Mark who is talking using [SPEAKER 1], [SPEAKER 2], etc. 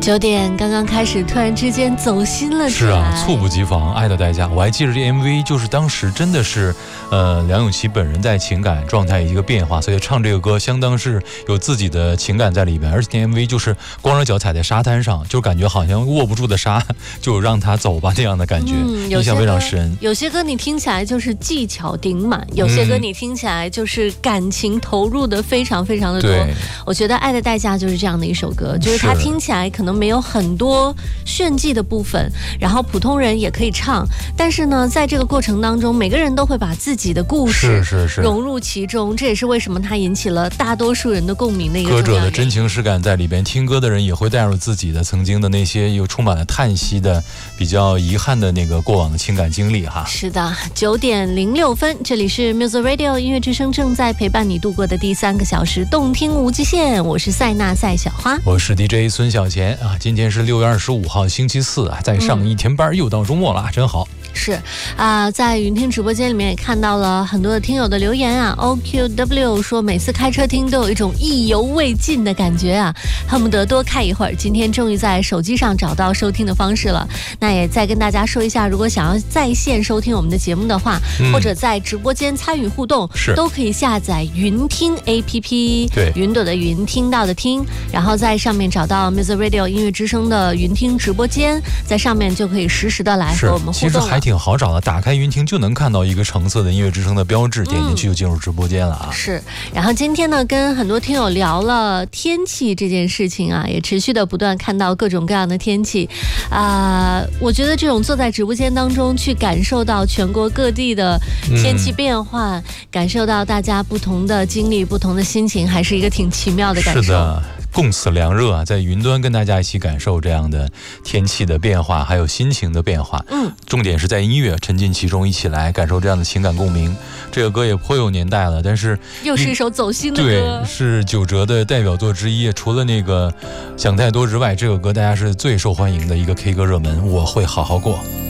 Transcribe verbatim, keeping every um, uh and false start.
[SPEAKER 1] 九点刚刚开始，突然之间走心了起来。
[SPEAKER 2] 是啊，猝不及防，爱的代价。我还记得这 M V， 就是当时真的是，呃，梁咏琪本人在情感状态一个变化，所以唱这个歌相当是有自己的情感在里边。而且 M V 就是光着脚踩在沙滩上，就感觉好像握不住的沙，就让它走吧那样的感觉，嗯、印象非常深。
[SPEAKER 1] 有些歌你听起来就是技巧顶满，有些歌你听起来就是感情投入的非常非常的多。
[SPEAKER 2] 对，
[SPEAKER 1] 我觉得《爱的代价》就是这样的一首歌，就是它听起来可能没有很多炫技的部分，然后普通人也可以唱，但是呢，在这个过程当中，每个人都会把自己的故事融入其中，这也是为什么它引起了大多数人的共鸣的一个重要
[SPEAKER 2] 歌者的真情实感在里边，听歌的人也会带入自己的曾经的那些又充满了叹息的、比较遗憾的那个过往的情感经历哈。
[SPEAKER 1] 是的，九点零六分，这里是 Music Radio 音乐之声，正在陪伴你度过的第三个小时，动听无极限。我是塞纳赛小花，
[SPEAKER 2] 我是 D J 孙小贤啊。今天是六月二十五号星期四啊，再上一天班、嗯、又到周末了，真好。
[SPEAKER 1] 是啊、呃，在云听直播间里面也看到了很多的听友的留言啊。O Q W 说每次开车听都有一种意犹未尽的感觉啊，恨不得多开一会儿。今天终于在手机上找到收听的方式了。那也再跟大家说一下，如果想要在线收听我们的节目的话、嗯、或者在直播间参与互动，都可以下载云听 A P P，
[SPEAKER 2] 对，
[SPEAKER 1] 云朵的云，听到的听，然后在上面找到 Music Radio 音乐之声的云听直播间，在上面就可以实时的来和我们互动了。
[SPEAKER 2] 挺好找的，打开云听就能看到一个橙色的音乐之声的标志，点进去就进入直播间了啊。
[SPEAKER 1] 嗯、是，然后今天呢，跟很多听友聊了天气这件事情啊，也持续的不断看到各种各样的天气啊、呃。我觉得这种坐在直播间当中去感受到全国各地的天气变化、嗯，感受到大家不同的经历、不同的心情，还是一个挺奇妙的感受。
[SPEAKER 2] 是的。共此凉热啊，在云端跟大家一起感受这样的天气的变化，还有心情的变化。
[SPEAKER 1] 嗯，
[SPEAKER 2] 重点是在音乐，沉浸其中，一起来感受这样的情感共鸣。这个歌也颇有年代了，但是
[SPEAKER 1] 又是一首走心的歌。
[SPEAKER 2] 对，是九哲的代表作之一。除了那个想太多之外，这个歌大家是最受欢迎的一个 K 歌热门。我会好好过。